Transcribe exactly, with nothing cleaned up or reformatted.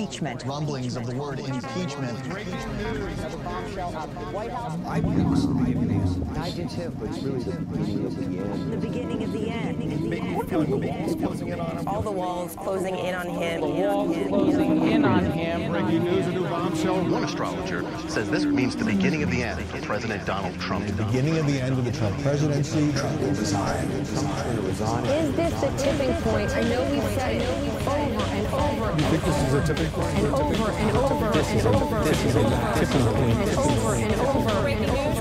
impeachment. Rumblings of the word impeachment. I believe I do too. But it's really the beginning of the end. The beginning of the end. The walls closing in on him. All the walls closing in on him. The walls closing in on him. Breaking news, a new bombshell. One astrologer says this means the beginning of the end for President Donald Trump. The beginning of the end of the Trump presidency. Trump will resign. Trump's going to resign. Is this the tipping point? I know we've said it over and over. You think this is a tipping point? And over and over and over. This is a tipping point. And over and over and over.